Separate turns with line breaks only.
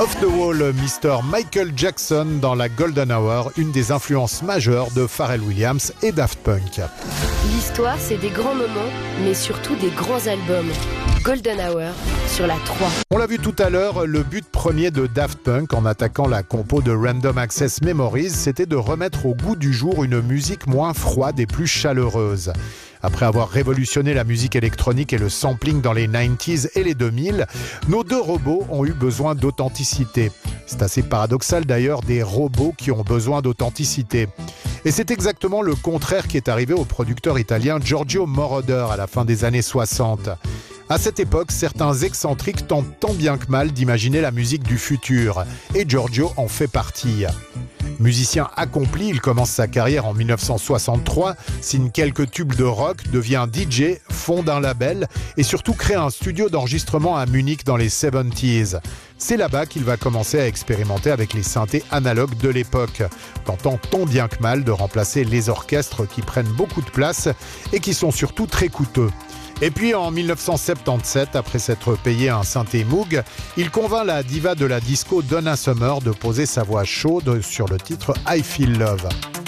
Off the Wall, Mr. Michael Jackson dans la Golden Hour, une des influences majeures de Pharrell Williams et Daft Punk.
L'histoire, c'est des grands moments, mais surtout des grands albums. Golden Hour sur la 3.
On l'a vu tout à l'heure, le but premier de Daft Punk en attaquant la compo de Random Access Memories, c'était de remettre au goût du jour une musique moins froide et plus chaleureuse. Après avoir révolutionné la musique électronique et le sampling dans les 90s et les 2000, nos deux robots ont eu besoin d'authenticité. C'est assez paradoxal d'ailleurs, des robots qui ont besoin d'authenticité. Et c'est exactement le contraire qui est arrivé au producteur italien Giorgio Moroder à la fin des années 60. À cette époque, certains excentriques tentent tant bien que mal d'imaginer la musique du futur, et Giorgio en fait partie. Musicien accompli, il commence sa carrière en 1963, signe quelques tubes de rock, devient DJ, fonde un label et surtout crée un studio d'enregistrement à Munich dans les 70s. C'est là-bas qu'il va commencer à expérimenter avec les synthés analogues de l'époque, tentant tant bien que mal de remplacer les orchestres qui prennent beaucoup de place et qui sont surtout très coûteux. Et puis en 1977, après s'être payé un synthé Moog, il convainc la diva de la disco Donna Summer de poser sa voix chaude sur le titre I Feel Love.